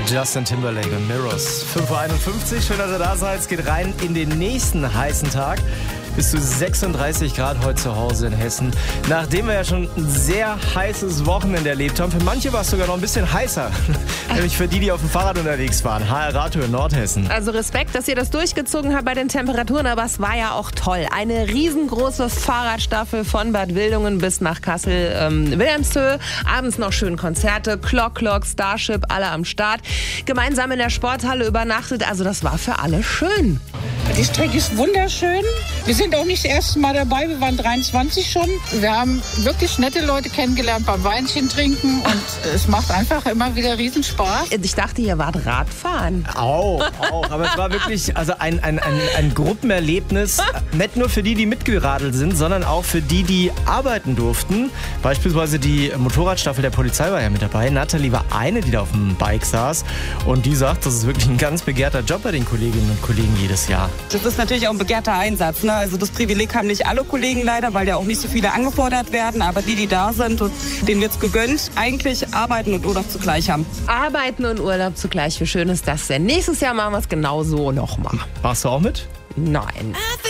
Justin Timberlake und Mirrors. 5.51 Uhr, schön, dass ihr da seid. Es geht rein in den nächsten heißen Tag. Bis zu 36 Grad heute zu Hause in Hessen. Nachdem wir ja schon ein sehr heißes Wochenende erlebt haben, für manche war es sogar noch ein bisschen heißer. Nämlich für die auf dem Fahrrad unterwegs waren. HR Radio in Nordhessen. Also Respekt, dass ihr das durchgezogen habt bei den Temperaturen, aber es war ja auch toll. Eine riesengroße Fahrradstaffel von Bad Wildungen bis nach Kassel-Wilhelmshöhe. Abends noch schön Konzerte, Clock, Starship, alle am Start. Gemeinsam in der Sporthalle übernachtet, also das war für alle schön. Die Strecke ist wunderschön. Wir sind auch nicht das erste Mal dabei, wir waren 23 schon. Wir haben wirklich nette Leute kennengelernt beim Weinchen trinken und es macht einfach immer wieder Riesenspaß. Ich dachte, ihr wart Radfahren. Auch. Aber es war wirklich ein Gruppenerlebnis. Nicht nur für die mitgeradelt sind, sondern auch für die arbeiten durften. Beispielsweise die Motorradstaffel der Polizei war ja mit dabei. Nathalie war eine, die da auf dem Bike saß. Und die sagt, das ist wirklich ein ganz begehrter Job bei den Kolleginnen und Kollegen jedes Jahr. Das ist natürlich auch ein begehrter Einsatz. Ne? Also das Privileg haben nicht alle Kollegen leider, weil ja auch nicht so viele angefordert werden. Aber die da sind und denen wird's gegönnt, eigentlich arbeiten und Urlaub zugleich haben. Arbeiten und Urlaub zugleich, wie schön ist das denn? Nächstes Jahr machen wir es genau so nochmal. Machst du auch mit? Nein.